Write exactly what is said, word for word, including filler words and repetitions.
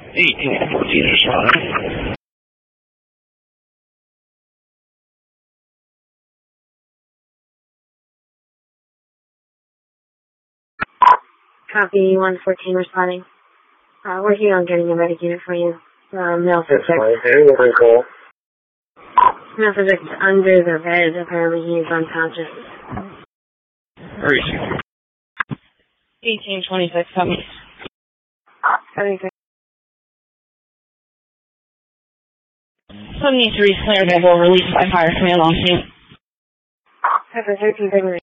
eighteen fourteen responding. Copy one fourteen responding. Uh, working on getting a medic unit for you. Uh, male suspect. Male subject under the bed. Apparently he is unconscious. Where is he? eighteen twenty-six, copy. seventy-six. seventy-three, clear available, released by fire command on scene. Pepper thirteen, Gregory.